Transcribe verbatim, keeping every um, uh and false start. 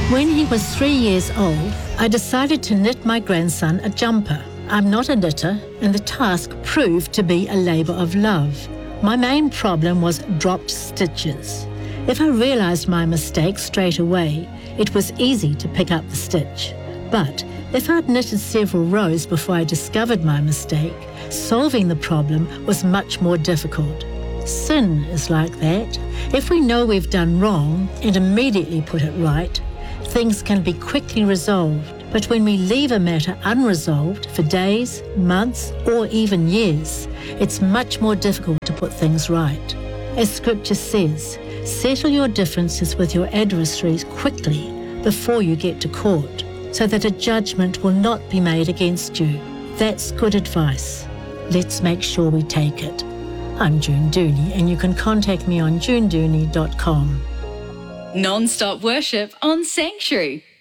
When he was three years old, I decided to knit my grandson a jumper. I'm not a knitter, and the task proved to be a labour of love. My main problem was dropped stitches. If I realised my mistake straight away, it was easy to pick up the stitch. But if I'd knitted several rows before I discovered my mistake, solving the problem was much more difficult. Sin is like that. If we know we've done wrong and immediately put it right, things can be quickly resolved. But when we leave a matter unresolved for days, months, or even years, it's much more difficult to put things right. As Scripture says, settle your differences with your adversaries quickly before you get to court, so that a judgment will not be made against you. That's good advice. Let's make sure we take it. I'm June Dooney, and you can contact me on june dooney dot com. Non-stop worship on Sanctuary.